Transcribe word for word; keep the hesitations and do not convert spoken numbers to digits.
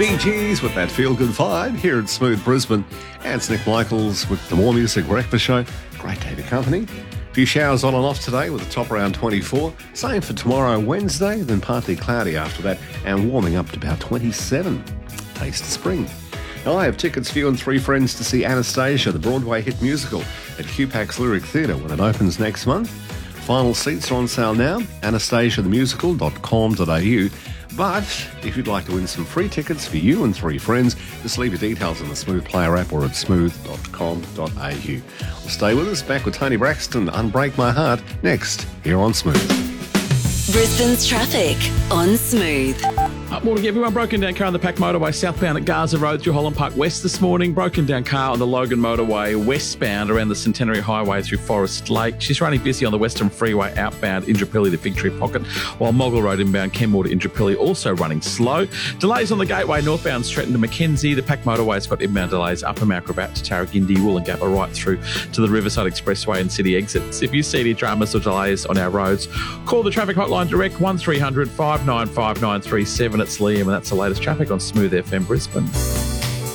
Bee Gees with that feel-good vibe here at Smooth Brisbane. And it's Nick Michaels with the More Music Breakfast Show. Great to have your company. A few showers on and off today with a top around twenty-four. Same for tomorrow, Wednesday, then partly cloudy after that and warming up to about twenty-seven. Taste of spring. Now, I have tickets for you and three friends to see Anastasia, the Broadway hit musical, at Q PAX Lyric Theatre when it opens next month. Final seats are on sale now, anastasia the musical dot com dot a u. But if you'd like to win some free tickets for you and three friends, just leave your details in the Smooth Player app or at smooth dot com dot a u. Well, stay with us, back with Tony Braxton, Unbreak My Heart, next here on Smooth. Brisbane's traffic on Smooth. Up morning, everyone. Broken down car on the Pack Motorway southbound at Gaza Road through Holland Park West this morning. Broken down car on the Logan Motorway westbound around the Centenary Highway through Forest Lake. She's running busy on the Western Freeway outbound Indooroopilly to Fig Tree Pocket, while Moggle Road inbound Kenmore to Indooroopilly also running slow. Delays on the Gateway northbound Stretton to Mackenzie. The Pack Motorway's got inbound delays up Acrobat to Tarragindi, Woolloongabba right through to the Riverside Expressway and city exits. If you see any dramas or delays on our roads, call the traffic hotline direct one three hundred five nine five nine three seven. It's Liam, and that's the latest traffic on Smooth F M Brisbane.